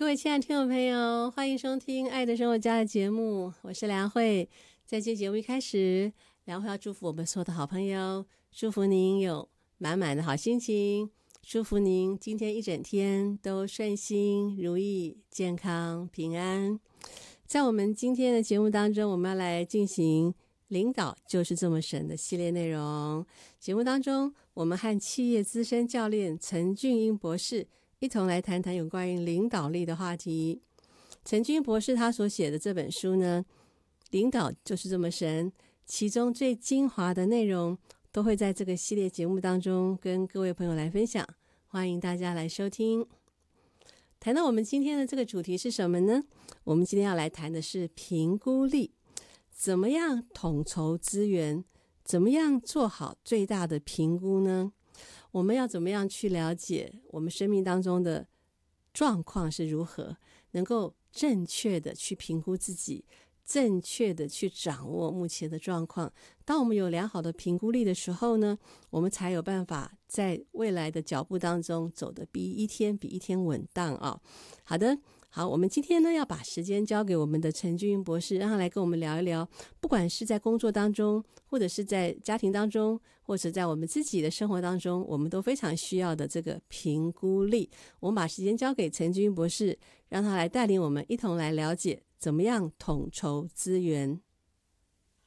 各位亲爱的听众朋友，欢迎收听《爱的生活家》的节目，我是梁慧。在这节目一开始，梁慧要祝福我们所有的好朋友，祝福您有满满的好心情，祝福您今天一整天都顺心如意、健康平安。在我们今天的节目当中，我们要来进行领导就是这么神的系列内容。节目当中，我们和企业资深教练陈俊英博士一同来谈谈有关于领导力的话题。陈俊英博士他所写的这本书呢，领导就是这么神，其中最精华的内容都会在这个系列节目当中跟各位朋友来分享，欢迎大家来收听。谈到我们今天的这个主题是什么呢？我们今天要来谈的是评估力，怎么样统筹资源，怎么样做好最大的评估呢？我们要怎么样去了解我们生命当中的状况是如何，能够正确的去评估自己，正确的去掌握目前的状况。当我们有良好的评估力的时候呢，我们才有办法在未来的脚步当中走得比一天稳当啊。好，我们今天呢要把时间交给我们的陈俊英博士，让他来跟我们聊一聊，不管是在工作当中，或者是在家庭当中，或者在我们自己的生活当中，我们都非常需要的这个评估力。我们把时间交给陈俊英博士，让他来带领我们一同来了解怎么样统筹资源。